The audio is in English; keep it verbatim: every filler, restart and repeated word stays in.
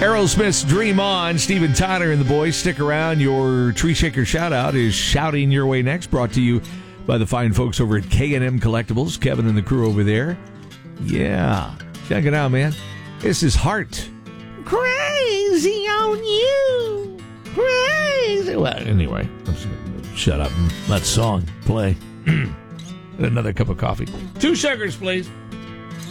Aerosmith's Dream On. Steven Tyler and the boys. Stick around. Your Tree Shaker shout-out is shouting your way next. Brought to you by the fine folks over at K and M Collectibles. Kevin and the crew over there. Yeah. Check it out, man. This is Heart. Crazy on you. Crazy. Well, anyway, I'm just going to shut up and let song play. And another cup of coffee. Two sugars, please.